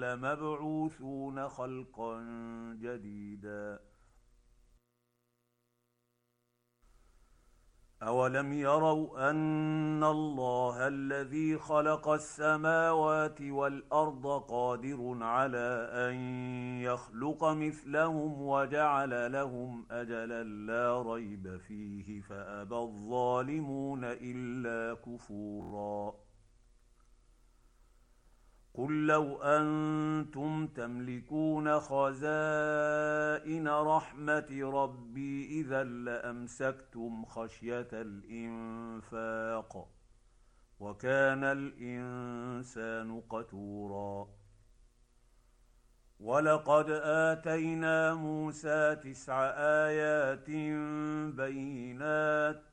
لمبعوثون خلقا جديدا. أولم يروا أن الله الذي خلق السماوات والأرض قادر على أن يخلق مثلهم وجعل لهم أجلا لا ريب فيه فأبى الظالمون إلا كفورا. قل لو أنتم تملكون خزائن رحمة ربي إذا لأمسكتم خشية الإنفاق وكان الإنسان قتورا. ولقد آتينا موسى 9 آيات بينات